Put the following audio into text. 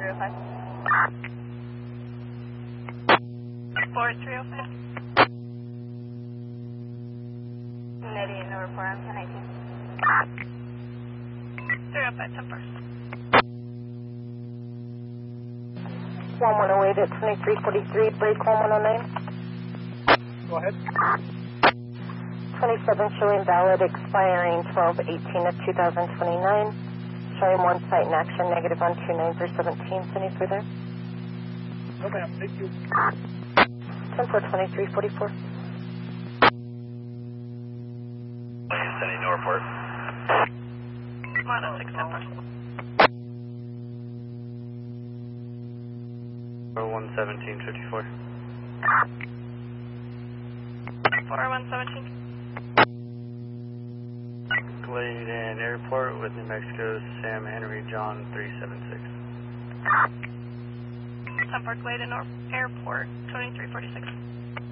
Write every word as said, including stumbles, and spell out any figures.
three oh five. four three oh five. Nitty, no report on ten eighteen. three oh five, ten four. one one oh eight at twenty-three forty-three, break one one oh nine. Go ahead. twenty-seven showing valid, expiring twelve eighteen of two thousand twenty-nine. Showing one site in action, negative on two nine for seventeen. Any further? No, ma'am. Thank you. ten four twenty-three forty-four. Sending no report. one oh six, ten four. one seventeen fifty-four. four one seventeen. Glade and Airport with New Mexico, Sam Henry John three seven six. ten four, Glade and Airport, twenty-three forty-six.